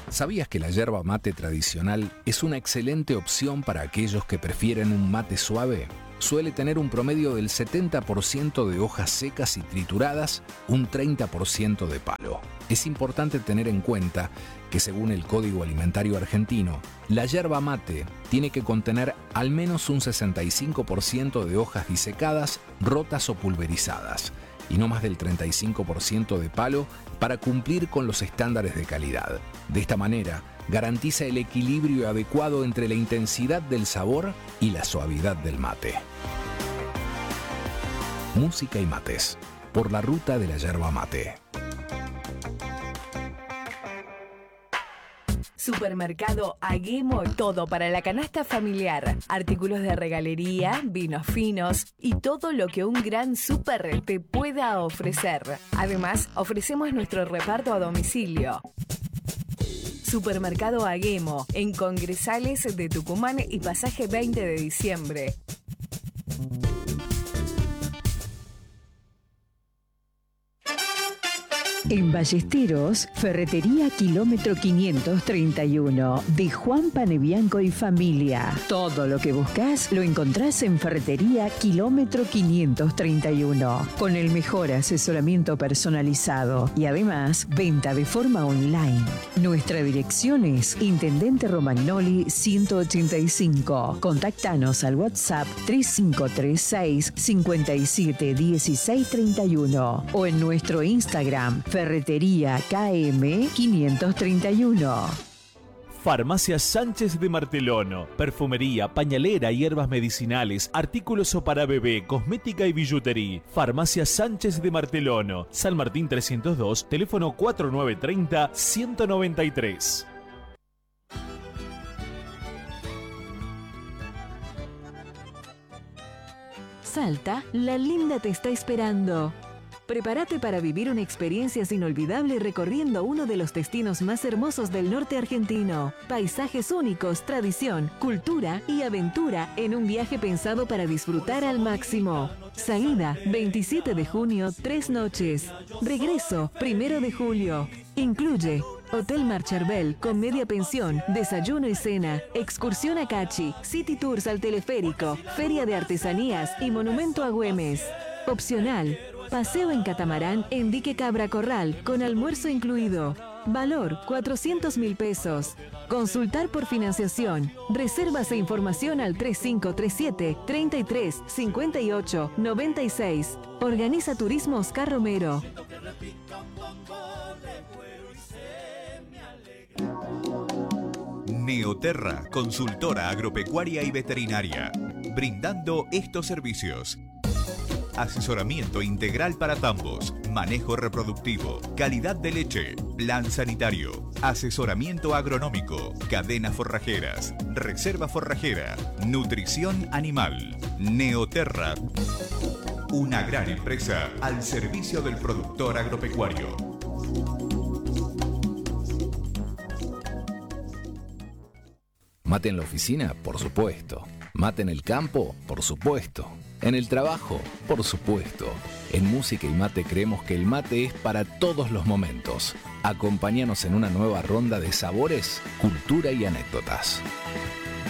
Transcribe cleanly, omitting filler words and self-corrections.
¿Sabías que la yerba mate tradicional es una excelente opción para aquellos que prefieren un mate suave? Suele tener un promedio del 70% de hojas secas y trituradas, un 30% de palo. Es importante tener en cuenta que según el Código Alimentario Argentino, la yerba mate tiene que contener al menos un 65% de hojas disecadas, rotas o pulverizadas, y no más del 35% de palo para cumplir con los estándares de calidad. De esta manera, garantiza el equilibrio adecuado entre la intensidad del sabor y la suavidad del mate. Música y mates, por la ruta de la yerba mate. Supermercado Aguemo, todo para la canasta familiar. Artículos de regalería, vinos finos y todo lo que un gran súper te pueda ofrecer. Además, ofrecemos nuestro reparto a domicilio. Supermercado Aguemo, en Congresales de Tucumán y Pasaje 20 de diciembre. En Ballesteros, Ferretería Kilómetro 531, de Juan Panebianco y familia. Todo lo que buscas lo encontrás en Ferretería Kilómetro 531, con el mejor asesoramiento personalizado y además venta de forma online. Nuestra dirección es Intendente Romagnoli 185. Contactanos al WhatsApp 3536 57 16 31 o en nuestro Instagram Ferretería KM 531. Farmacia Sánchez de Martelón. Perfumería, pañalera, hierbas medicinales, artículos para bebé, cosmética y billutería. Farmacia Sánchez de Martelón. San Martín 302, teléfono 4930-193. Salta, la linda te está esperando. Prepárate para vivir una experiencia inolvidable recorriendo uno de los destinos más hermosos del norte argentino. Paisajes únicos, tradición, cultura y aventura en un viaje pensado para disfrutar al máximo. Salida, 27 de junio, 3 noches. Regreso, 1 de julio. Incluye Hotel Marcharbel con media pensión, desayuno y cena, excursión a Cachi, City Tours al teleférico, feria de artesanías y monumento a Güemes. Opcional, paseo en catamarán en Dique Cabra Corral con almuerzo incluido. Valor 400.000 pesos. Consultar por financiación. Reservas e información al 3537 33 58 96. Organiza Turismo Oscar Romero. Neoterra, consultora agropecuaria y veterinaria, brindando estos servicios: asesoramiento integral para tambos, manejo reproductivo, calidad de leche, plan sanitario, asesoramiento agronómico, cadenas forrajeras, reserva forrajera, nutrición animal. Neoterra, una gran empresa al servicio del productor agropecuario. Mate en la oficina, por supuesto. Mate en el campo, por supuesto. En el trabajo, por supuesto. En Música y Mate creemos que el mate es para todos los momentos. Acompáñanos en una nueva ronda de sabores, cultura y anécdotas.